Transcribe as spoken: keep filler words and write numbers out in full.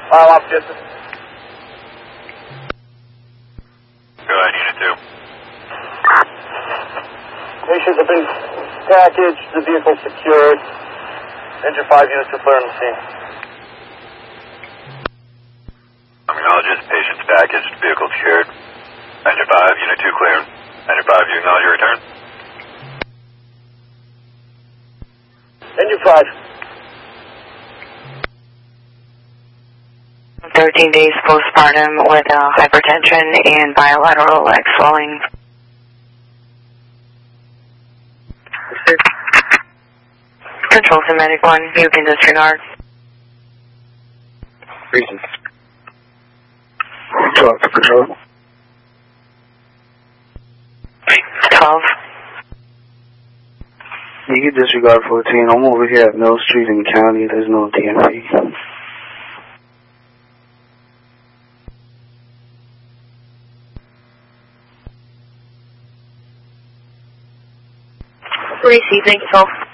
File off distance. Go ahead, Unit two. Patients have been packaged, the vehicle secured. Engine five, Unit two, clear on the scene. Acknowledges patient's packaged, vehicle secured. Engine five, Unit two, clear. Engine five, you acknowledge your return? Engine five. thirteen days postpartum with uh, hypertension and bilateral leg swelling. Control to Medic one, you can disregard. Reason. Talk to control. twelve. You can disregard fourteen. I'm over here at Mill Street in County. There's no D M V. Receive, thank you, twelve.